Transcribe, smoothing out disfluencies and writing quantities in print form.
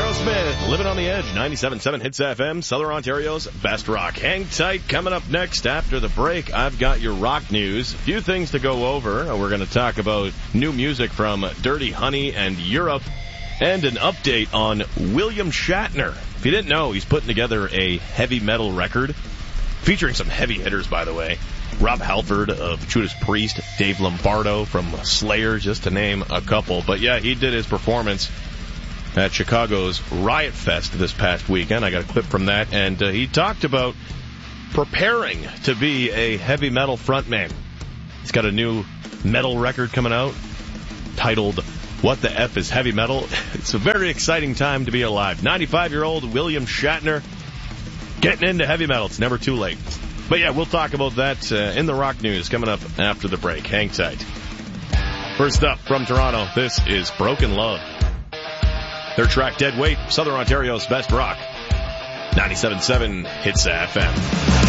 Aerosmith, Living on the Edge, 97.7 Hits FM, Southern Ontario's best rock. Hang tight. Coming up next after the break, I've got your rock news. A few things to go over. We're going to talk about new music from Dirty Honey and Europe, and an update on William Shatner. If you didn't know, he's putting together a heavy metal record, featuring some heavy hitters, by the way. Rob Halford of Judas Priest, Dave Lombardo from Slayer, just to name a couple. But yeah, he did his performance at Chicago's Riot Fest this past weekend. I got a clip from that, and he talked about preparing to be a heavy metal frontman. He's got a new metal record coming out titled What the F is Heavy Metal? It's a very exciting time to be alive. 95-year-old William Shatner getting into heavy metal. It's never too late. But yeah, we'll talk about that in the rock news coming up after the break. Hang tight. First up from Toronto, this is Broken Love. Their track Dead Weight, Southern Ontario's best rock. 97.7 Hits FM.